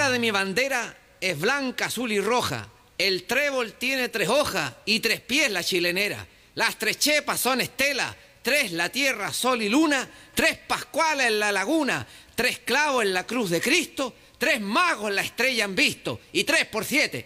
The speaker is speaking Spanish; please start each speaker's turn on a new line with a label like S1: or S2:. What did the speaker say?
S1: cara de mi bandera es blanca, azul y roja. El trébol tiene 3 hojas y 3 pies la chilenera. Las 3 chepas son estelas, 3 la tierra, sol y luna, 3 pascuales en la laguna, 3 clavos en la cruz de Cristo, 3 magos la estrella han visto y 3 por 7